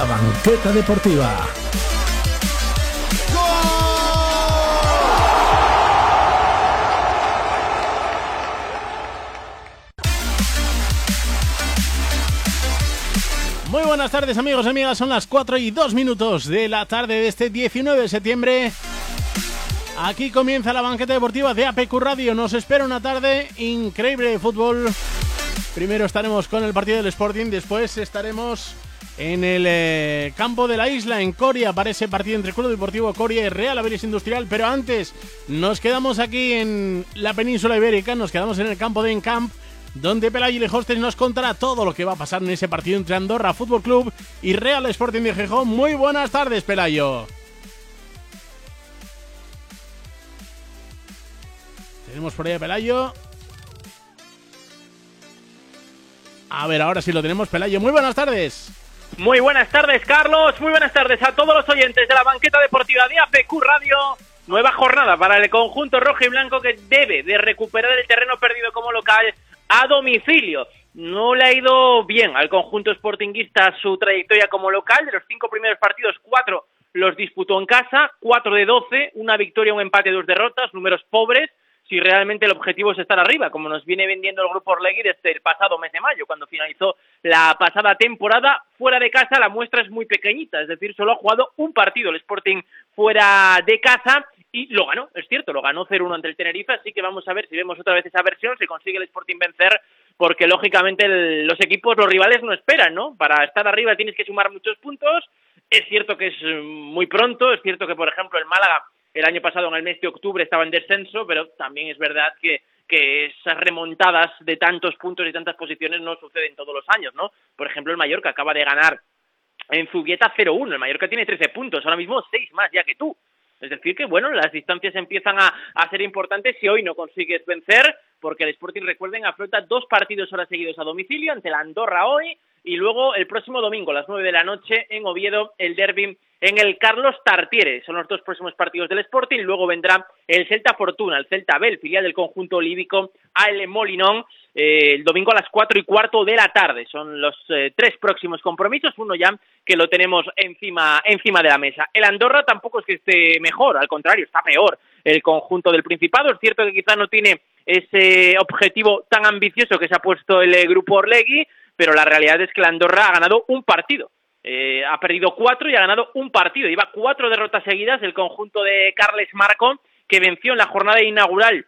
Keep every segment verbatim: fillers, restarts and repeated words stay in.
Banqueta Deportiva. Muy buenas tardes, amigos y amigas, son las cuatro y dos minutos de la tarde de este diecinueve de septiembre. Aquí comienza la banqueta deportiva de A P Q Radio. Nos espera una tarde increíble de fútbol. Primero estaremos con el partido del Sporting, después estaremos en el eh, campo de la Isla, en Coria, para ese partido entre Club Deportivo Coria y Real Avilés Industrial. Pero antes nos quedamos aquí en la península ibérica, nos quedamos en el campo de Encamp, donde Pelayo Lejostes nos contará todo lo que va a pasar en ese partido entre Andorra Fútbol Club y Real Sporting de Gijón. Muy buenas tardes, Pelayo. Tenemos por ahí a Pelayo. A ver, ahora sí lo tenemos, Pelayo. Muy buenas tardes. Muy buenas tardes, Carlos. Muy buenas tardes a todos los oyentes de la banqueta deportiva de A P Q Radio. Nueva jornada para el conjunto rojo y blanco, que debe de recuperar el terreno perdido como local a domicilio. No le ha ido bien al conjunto sportinguista su trayectoria como local. De los cinco primeros partidos, cuatro los disputó en casa, cuatro de doce, una victoria, un empate, dos derrotas, números pobres, si realmente el objetivo es estar arriba, como nos viene vendiendo el Grupo Orlegui desde el pasado mes de mayo, cuando finalizó la pasada temporada. Fuera de casa la muestra es muy pequeñita, es decir, solo ha jugado un partido el Sporting fuera de casa y lo ganó, es cierto, lo ganó cero uno ante el Tenerife, así que vamos a ver si vemos otra vez esa versión, si consigue el Sporting vencer, porque lógicamente el, los equipos, los rivales no esperan, ¿no? Para estar arriba tienes que sumar muchos puntos. Es cierto que es muy pronto, es cierto que, por ejemplo, el Málaga el año pasado en el mes de octubre estaba en descenso, pero también es verdad que, que esas remontadas de tantos puntos y tantas posiciones no suceden todos los años, ¿no? Por ejemplo, el Mallorca acaba de ganar en Zubieta cero uno, el Mallorca tiene trece puntos, ahora mismo seis más ya que tú. Es decir que, bueno, las distancias empiezan a, a ser importantes si hoy no consigues vencer, porque el Sporting, recuerden, afronta dos partidos ahora seguidos a domicilio, ante la Andorra hoy, y luego el próximo domingo a las nueve de la noche en Oviedo, el derbi en el Carlos Tartiere. Son los dos próximos partidos del Sporting. Luego vendrá el Celta Fortuna, el Celta B, el filial del conjunto olívico, al Molinón, eh, el domingo a las cuatro y cuarto de la tarde. Son los eh, tres próximos compromisos, uno ya que lo tenemos encima, encima de la mesa. El Andorra tampoco es que esté mejor, al contrario, está peor el conjunto del Principado. Es cierto que quizá no tiene ese objetivo tan ambicioso que se ha puesto el eh, Grupo Orlegui, pero la realidad es que la Andorra ha ganado un partido. Eh, ha perdido cuatro y ha ganado un partido. Lleva cuatro derrotas seguidas el conjunto de Carles Marco, que venció en la jornada inaugural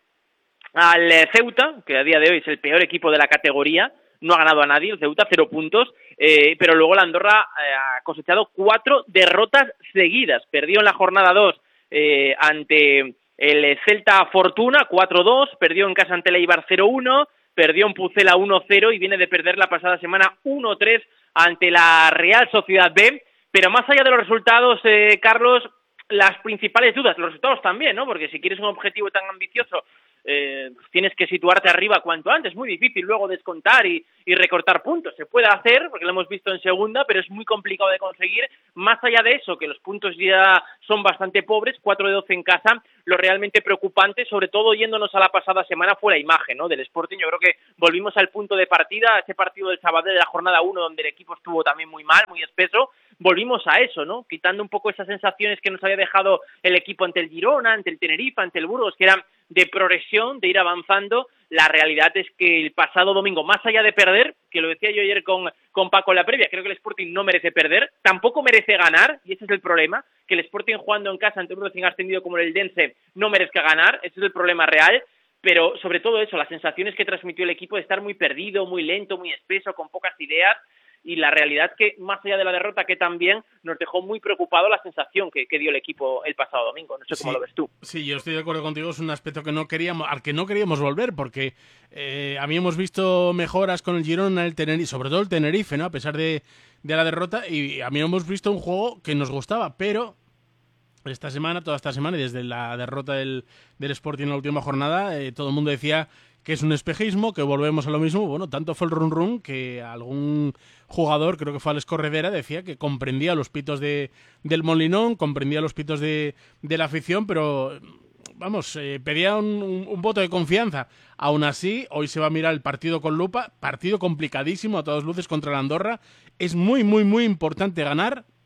al eh, Ceuta, que a día de hoy es el peor equipo de la categoría. No ha ganado a nadie, el Ceuta, cero puntos, eh, pero luego la Andorra eh, ha cosechado cuatro derrotas seguidas. Perdió en la jornada dos eh, ante el Celta Fortuna, cuatro dos, perdió en casa ante el Eibar cero uno, perdió en Pucela uno cero y viene de perder la pasada semana uno tres ante la Real Sociedad B. Pero más allá de los resultados, eh, Carlos, las principales dudas, los resultados también, ¿no? Porque si quieres un objetivo tan ambicioso, eh, tienes que situarte arriba cuanto antes. Es muy difícil luego descontar y, y recortar puntos. Se puede hacer, porque lo hemos visto en segunda, pero es muy complicado de conseguir. Más allá de eso, que los puntos ya son bastante pobres, cuatro de doce en casa, lo realmente preocupante, sobre todo yéndonos a la pasada semana, fue la imagen, ¿no?, del Sporting. Yo creo que volvimos al punto de partida, a ese partido del Sabadell de la jornada uno, donde el equipo estuvo también muy mal, muy espeso. Volvimos a eso, ¿no?, quitando un poco esas sensaciones que nos había dejado el equipo ante el Girona, ante el Tenerife, ante el Burgos, que eran de progresión, de ir avanzando. La realidad es que el pasado domingo, más allá de perder, que lo decía yo ayer con, con Paco en la previa, creo que el Sporting no merece perder, tampoco merece ganar, y ese es el problema, que el Sporting jugando en casa ante un recién ascendido como el Eldense no merezca ganar, ese es el problema real. Pero sobre todo eso, las sensaciones que transmitió el equipo de estar muy perdido, muy lento, muy espeso, con pocas ideas, y la realidad que, más allá de la derrota, que también nos dejó muy preocupado la sensación que, que dio el equipo el pasado domingo. No sé cómo sí, lo ves tú. Sí, yo estoy de acuerdo contigo, es un aspecto que no queríamos, al que no queríamos volver, porque eh, habíamos visto mejoras con el Girona, el Tenerife, sobre todo el Tenerife, ¿no?, a pesar de, de la derrota, y a mí hemos visto un juego que nos gustaba, pero esta semana, toda esta semana, y desde la derrota del, del Sporting en la última jornada, eh, todo el mundo decía que es un espejismo, que volvemos a lo mismo. Bueno, tanto fue el run run que algún jugador, creo que fue Alex Corredera, decía que comprendía los pitos de, del Molinón, comprendía los pitos de, de la afición, pero vamos, eh, pedía un, un, un voto de confianza. Aún así, hoy se va a mirar el partido con lupa, partido complicadísimo a todas luces contra la Andorra. Es muy, muy, muy importante ganar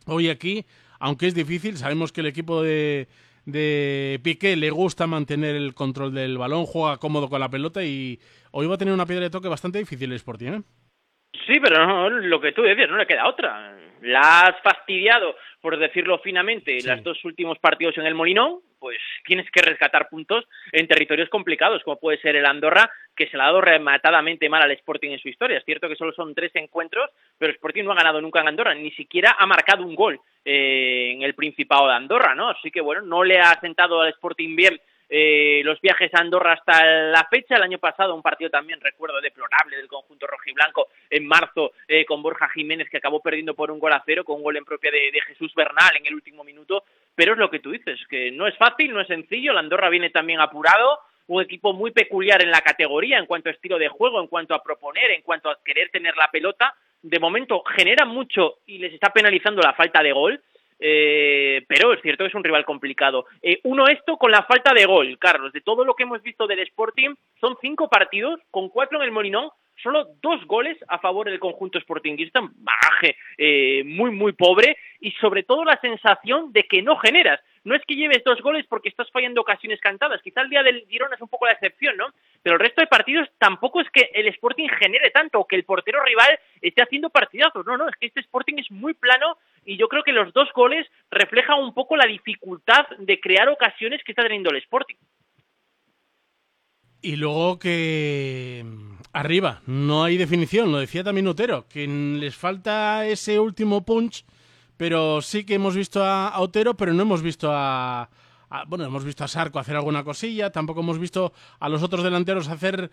hoy aquí, aunque es difícil, sabemos que el equipo de, de Piqué le gusta mantener el control del balón, juega cómodo con la pelota y hoy va a tener una piedra de toque bastante difícil el Sporting, ¿eh? Sí, pero no, lo que tú decías, no le queda otra. La has fastidiado, por decirlo finamente, sí. Los dos últimos partidos en el Molinón, pues tienes que rescatar puntos en territorios complicados, como puede ser el Andorra, que se le ha dado rematadamente mal al Sporting en su historia. Es cierto que solo son tres encuentros, pero el Sporting no ha ganado nunca en Andorra, ni siquiera ha marcado un gol eh, en el Principado de Andorra, ¿no? Así que, bueno, no le ha sentado al Sporting bien Eh, los viajes a Andorra hasta la fecha. El año pasado un partido también, recuerdo, deplorable del conjunto rojiblanco en marzo eh, con Borja Jiménez, que acabó perdiendo por un gol a cero con un gol en propia de, de Jesús Bernal en el último minuto, pero es lo que tú dices, que no es fácil, no es sencillo. El Andorra viene también apurado, un equipo muy peculiar en la categoría en cuanto a estilo de juego, en cuanto a proponer, en cuanto a querer tener la pelota. De momento genera mucho y les está penalizando la falta de gol. Eh, pero es cierto que es un rival complicado. Eh, uno esto con la falta de gol, Carlos, de todo lo que hemos visto del Sporting, son cinco partidos, con cuatro en el Molinón, solo dos goles a favor del conjunto sportinguista, un bagaje eh, muy muy pobre y sobre todo la sensación de que no generas. No es que lleves dos goles porque estás fallando ocasiones cantadas, quizá el día del Girona es un poco la excepción, ¿no? Pero el resto de partidos tampoco es que el Sporting genere tanto o que el portero rival esté haciendo partidazos, no, no, es que este Sporting es muy plano y yo creo que los dos goles reflejan un poco la dificultad de crear ocasiones que está teniendo el Sporting. Y luego que arriba no hay definición, lo decía también Otero, que les falta ese último punch, pero sí que hemos visto a, a Otero, pero no hemos visto a, a... Bueno, hemos visto a Sarco hacer alguna cosilla, tampoco hemos visto a los otros delanteros hacer,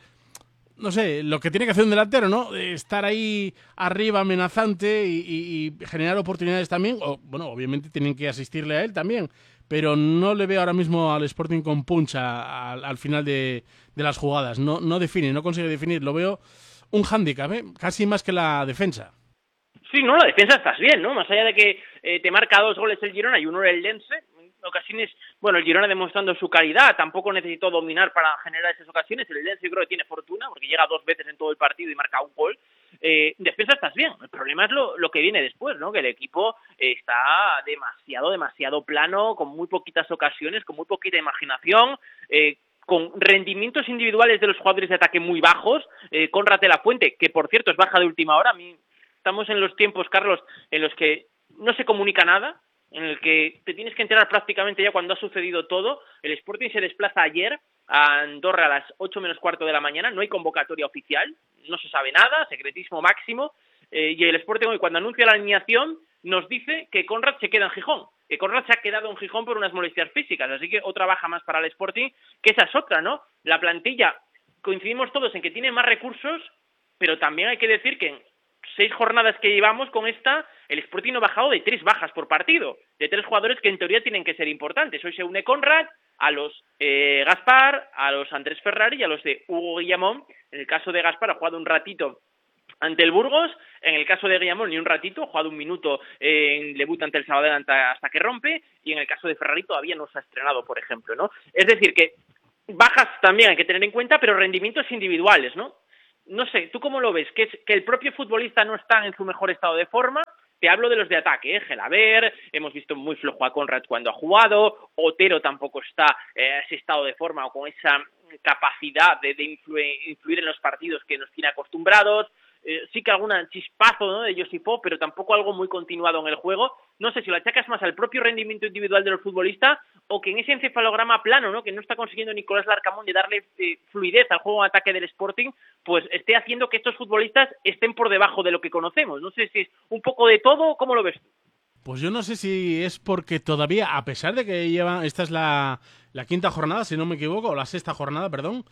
no sé, lo que tiene que hacer un delantero, ¿no? Estar ahí arriba amenazante y, y, y generar oportunidades también, o bueno, obviamente tienen que asistirle a él también, pero no le veo ahora mismo al Sporting con puncha al, al final de, de las jugadas. No, no define, no consigue definir. Lo veo un hándicap, ¿eh? Casi más que la defensa. Sí, no, la defensa estás bien, ¿no? Más allá de que eh, te marca dos goles el Girona y uno el Lense, en ocasiones, bueno, el Girona demostrando su calidad, tampoco necesitó dominar para generar esas ocasiones. El Lense creo que tiene fortuna, porque llega dos veces en todo el partido y marca un gol. Eh, defensa estás bien, el problema es lo, lo que viene después, ¿no? Que el equipo eh, está demasiado, demasiado plano, con muy poquitas ocasiones, con muy poquita imaginación, eh, con rendimientos individuales de los jugadores de ataque muy bajos. eh, Conrad de la Fuente, que por cierto es baja de última hora. A mí estamos en los tiempos, Carlos, en los que no se comunica nada, en el que te tienes que enterar prácticamente ya cuando ha sucedido todo. El Sporting se desplaza ayer a Andorra a las ocho menos cuarto de la mañana, no hay convocatoria oficial, no se sabe nada, secretismo máximo, eh, y el Sporting hoy cuando anuncia la alineación nos dice que Conrad se queda en Gijón, que Conrad se ha quedado en Gijón por unas molestias físicas, así que otra baja más para el Sporting, que esa es otra, ¿no? La plantilla, coincidimos todos en que tiene más recursos, pero también hay que decir que en seis jornadas que llevamos con esta, el Sporting no ha bajado de tres bajas por partido, de tres jugadores que en teoría tienen que ser importantes. Hoy se une Conrad, a los eh, Gaspar, a los Andrés Ferrari y a los de Hugo Guillamón. En el caso de Gaspar ha jugado un ratito ante el Burgos, en el caso de Guillamón ni un ratito, ha jugado un minuto en debut ante el Sabadell hasta que rompe, y en el caso de Ferrari todavía no se ha estrenado, por ejemplo, ¿no? Es decir, que bajas también hay que tener en cuenta, pero rendimientos individuales, ¿no? No sé, ¿tú cómo lo ves? ¿Que, es, que el propio futbolista no está en su mejor estado de forma? Te hablo de los de ataque, ¿eh? Gelaber, hemos visto muy flojo a Conrad cuando ha jugado, Otero tampoco está en eh, ese estado de forma o con esa capacidad de, de influir, influir en los partidos que nos tiene acostumbrados. Eh, sí que alguna chispazo, ¿no?, de Josipó, pero tampoco algo muy continuado en el juego. No sé si lo achacas más al propio rendimiento individual de los futbolistas o que en ese encefalograma plano, ¿no?, que no está consiguiendo Nicolás Larcamón de darle eh, fluidez al juego de ataque del Sporting, pues esté haciendo que estos futbolistas estén por debajo de lo que conocemos. No sé si es un poco de todo, ¿cómo lo ves tú? Pues yo no sé si es porque todavía, a pesar de que lleva, esta es la, la quinta jornada, si no me equivoco, o la sexta jornada, perdón,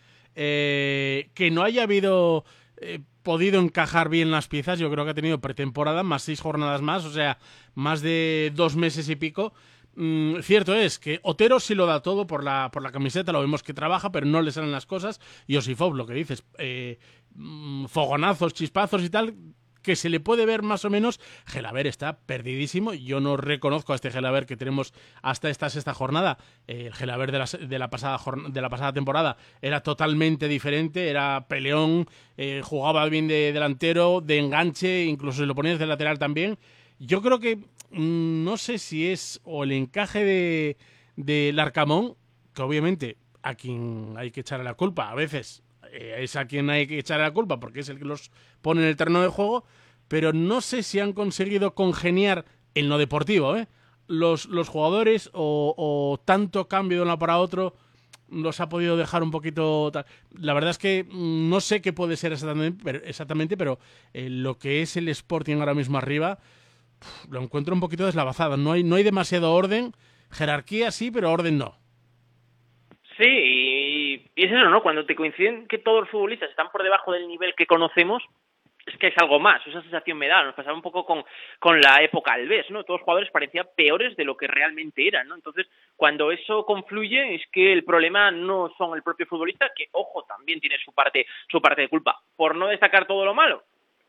eh, que no haya habido... Eh, podido encajar bien las piezas. Yo creo que ha tenido pretemporada, más seis jornadas más, o sea, más de dos meses y pico. Mm, cierto es que Otero sí lo da todo por la, por la camiseta, lo vemos que trabaja, pero no le salen las cosas. Y Josipov, lo que dices, eh, fogonazos, chispazos y tal, que se le puede ver más o menos. Gelaber está perdidísimo. Yo no reconozco a este Gelaber que tenemos hasta esta sexta jornada. Eh, el Gelaber de la, de, la pasada, de la pasada temporada era totalmente diferente, era peleón, eh, jugaba bien de delantero, de enganche, incluso se lo ponía de lateral también. Yo creo que mmm, no sé si es o el encaje de del Arcamón, que obviamente a quien hay que echarle la culpa a veces eh, es a quien hay que echarle la culpa porque es el que los pone en el terreno de juego, pero no sé si han conseguido congeniar en lo deportivo, ¿eh? los, los jugadores o, o tanto cambio de uno para otro los ha podido dejar un poquito... La verdad es que no sé qué puede ser exactamente, pero, exactamente, pero eh, lo que es el Sporting ahora mismo arriba pff, lo encuentro un poquito deslavazado. No hay, no hay demasiado orden, jerarquía sí, pero orden no. Sí, y, y es eso, ¿no? Cuando te coinciden que todos los futbolistas están por debajo del nivel que conocemos, es que es algo más, esa sensación me da. Nos pasaba un poco con, con la época Alves, ¿no? Todos los jugadores parecían peores de lo que realmente eran, ¿no? Entonces, cuando eso confluye, es que el problema no son el propio futbolista, que, ojo, también tiene su parte, su parte de culpa, por no destacar todo lo malo.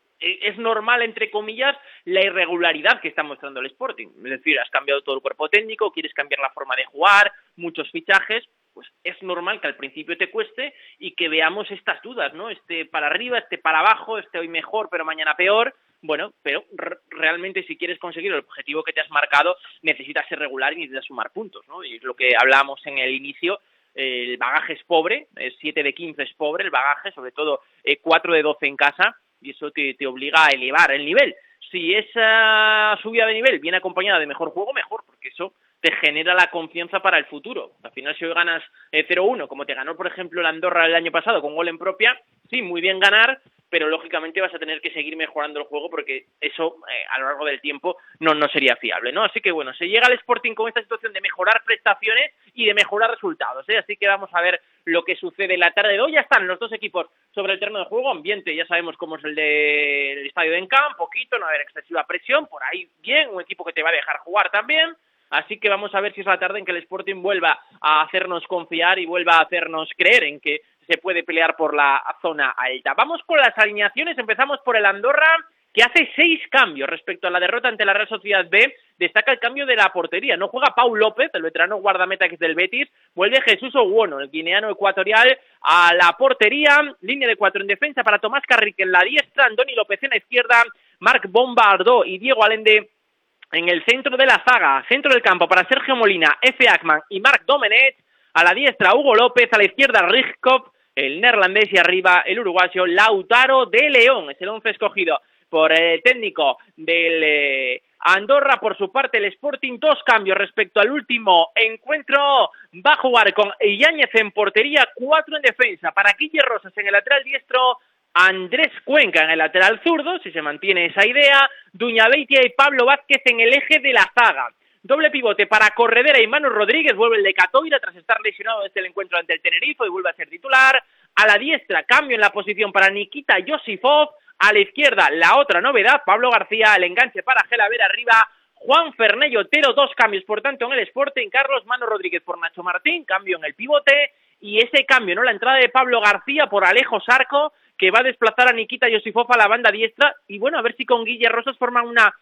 Es normal, entre comillas, la irregularidad que está mostrando el Sporting. Es decir, has cambiado todo el cuerpo técnico, quieres cambiar la forma de jugar, muchos fichajes, pues es normal que al principio te cueste y que veamos estas dudas, ¿no? Este para arriba, este para abajo, este hoy mejor, pero mañana peor. Bueno, pero r- realmente si quieres conseguir el objetivo que te has marcado, necesitas ser regular y necesitas sumar puntos, ¿no? Y es lo que hablábamos en el inicio. El bagaje es pobre, siete de quince es pobre el bagaje, sobre todo eh, cuatro de doce en casa, y eso te, te obliga a elevar el nivel. Si esa subida de nivel viene acompañada de mejor juego, mejor, porque eso te genera la confianza para el futuro. Al final, si hoy ganas eh, cero uno, como te ganó, por ejemplo, el Andorra el año pasado con gol en propia, sí, muy bien ganar, pero lógicamente vas a tener que seguir mejorando el juego porque eso eh, a lo largo del tiempo no, no sería fiable, ¿no? Así que bueno, se llega al Sporting con esta situación de mejorar prestaciones y de mejorar resultados, ¿eh? Así que vamos a ver lo que sucede en la tarde de hoy. Ya están los dos equipos sobre el terreno de juego, ambiente ya sabemos cómo es el del estadio de Encamp, poquito, no haber excesiva presión, por ahí bien, un equipo que te va a dejar jugar también. Así que vamos a ver si es la tarde en que el Sporting vuelva a hacernos confiar y vuelva a hacernos creer en que se puede pelear por la zona alta. Vamos con las alineaciones, empezamos por el Andorra, que hace seis cambios respecto a la derrota ante la Real Sociedad B. Destaca el cambio de la portería. No juega Pau López, el veterano guardameta que es del Betis. Vuelve Jesús Oguono, el guineano ecuatorial, a la portería. Línea de cuatro en defensa para Tomás Carrique en la diestra, Andoni López en la izquierda, Marc Bombardó y Diego Allende en el centro de la zaga. Centro del campo para Sergio Molina, Efe Akman y Marc Domenech. A la diestra Hugo López, a la izquierda Rijkov, el neerlandés, y arriba el uruguayo Lautaro de León. Es el once escogido por el técnico del eh, Andorra. Por su parte, el Sporting, dos cambios respecto al último encuentro. Va a jugar con Yáñez en portería, cuatro en defensa. Para Guille Rosas en el lateral diestro, Andrés Cuenca en el lateral zurdo, si se mantiene esa idea. Duñabeitia y Pablo Vázquez en el eje de la zaga. Doble pivote para Corredera y Manu Rodríguez, vuelve el de Catoira tras estar lesionado desde el encuentro ante el Tenerife y vuelve a ser titular. A la diestra, cambio en la posición para Nikita Yosifov. A la izquierda, la otra novedad, Pablo García, el enganche para Gelavera arriba. Juan Fernello Otero, dos cambios por tanto en el Sporting. Carlos Manu Rodríguez por Nacho Martín, cambio en el pivote. Y ese cambio, ¿no? La entrada de Pablo García por Alejo Sarco, que va a desplazar a Nikita Yosifov a la banda diestra. Y bueno, a ver si con Guille Rosas forman una...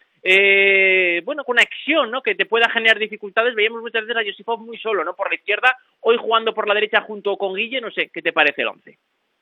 Eh, bueno, conexión, ¿no? Que te pueda generar dificultades. Veíamos muchas veces a Yosifov muy solo, ¿no? Por la izquierda, hoy jugando por la derecha junto con Guille. No sé, ¿qué te parece el once?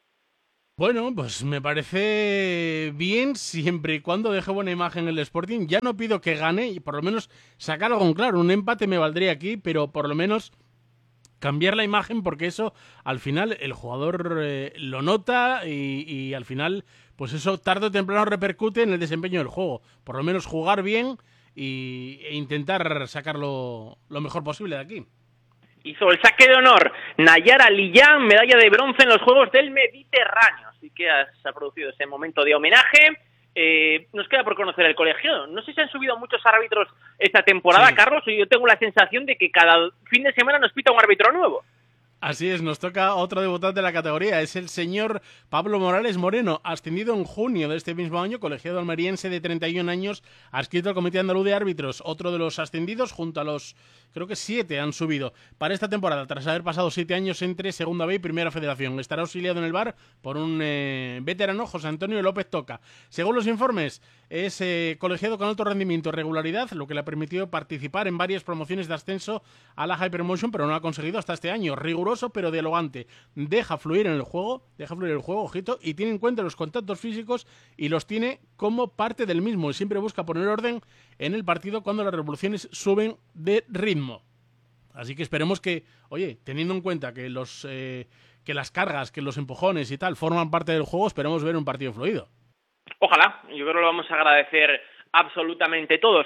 Bueno, pues me parece bien siempre y cuando deje buena imagen el Sporting. Ya no pido que gane y por lo menos sacar algo en claro. Un empate me valdría aquí, pero por lo menos cambiar la imagen, porque eso al final el jugador eh, lo nota y, y al final pues eso tarde o temprano repercute en el desempeño del juego. Por lo menos jugar bien y, e intentar sacarlo lo mejor posible de aquí. Hizo el saque de honor Nayara Lillán, medalla de bronce en los Juegos del Mediterráneo. Así que se ha producido ese momento de homenaje. Eh, nos queda por conocer el colegio. No sé si han subido muchos árbitros esta temporada, sí. Carlos, y yo tengo la sensación de que cada fin de semana nos pita un árbitro nuevo. Así es, nos toca otro debutante de la categoría. Es el señor Pablo Morales Moreno, ascendido en junio de este mismo año, colegiado almeriense de treinta y un años, adscrito al Comité Andaluz de Árbitros, otro de los ascendidos junto a los creo que siete han subido para esta temporada, tras haber pasado siete años entre Segunda B y Primera Federación. Estará auxiliado en el bar por un eh, veterano, José Antonio López Toca. Según los informes, es eh, colegiado con alto rendimiento y regularidad, lo que le ha permitido participar en varias promociones de ascenso a la Hypermotion, pero no ha conseguido hasta este año. Riguroso pero dialogante, deja fluir en el juego, deja fluir el juego, ojito, y tiene en cuenta los contactos físicos y los tiene como parte del mismo, y siempre busca poner orden en el partido cuando las revoluciones suben de ritmo. Así que esperemos que, oye, teniendo en cuenta que los eh, que las cargas, que los empujones y tal forman parte del juego, esperemos ver un partido fluido. Ojalá, yo creo que lo vamos a agradecer absolutamente todos.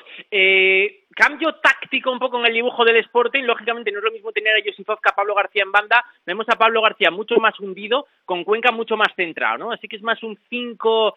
Eh, cambio táctico un poco en el dibujo del Sporting. Lógicamente no es lo mismo tener a Josifov que a Pablo García en banda. Vemos a Pablo García mucho más hundido, con Cuenca mucho más centrado, ¿no? Así que es más un cinco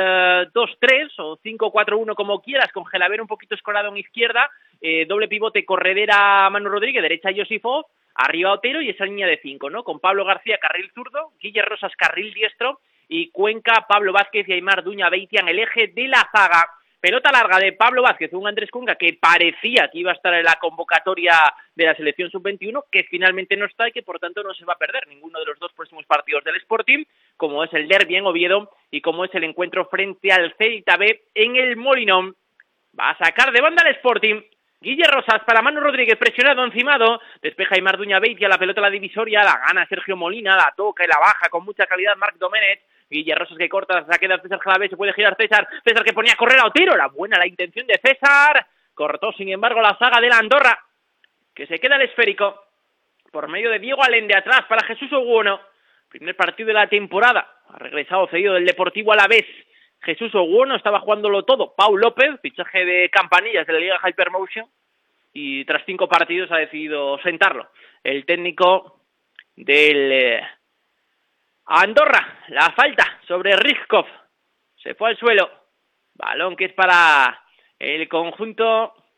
dos tres o cinco cuatro uno como quieras, con Gelabert un poquito escorado en izquierda, eh, doble pivote Corredera Manu Rodríguez, derecha Josifov, arriba Otero y esa línea de cinco, ¿no? Con Pablo García carril zurdo, Guille Rosas carril diestro y Cuenca, Pablo Vázquez y Aimar Duña Beitia en el eje de la zaga. Pelota larga de Pablo Vázquez, un Andrés Cuenca que parecía que iba a estar en la convocatoria de la selección sub veintiuno, que finalmente no está y que por tanto no se va a perder ninguno de los dos próximos partidos del Sporting, como es el derbi en Oviedo y como es el encuentro frente al Celta B en el Molinón. Va a sacar de banda el Sporting. Guille Rosas para Manu Rodríguez, presionado, encimado, despeja Aimar Duña Beitia, la pelota a la divisoria, la gana Sergio Molina, la toca y la baja con mucha calidad Marc Domenech. Guille Rosas que corta, se queda César Gelabert, se puede girar César, César que ponía a correr a Otero, la buena la intención de César, cortó sin embargo la saga de la Andorra, que se queda el esférico, por medio de Diego Allende atrás para Jesús Oguono, primer partido de la temporada, ha regresado cedido del Deportivo Alavés, Jesús Oguono estaba jugándolo todo, Pau López, fichaje de Campanillas de la Liga Hypermotion, y tras cinco partidos ha decidido sentarlo, el técnico del... Eh, Andorra, la falta sobre Rizkov, se fue al suelo, balón que es para el conjunto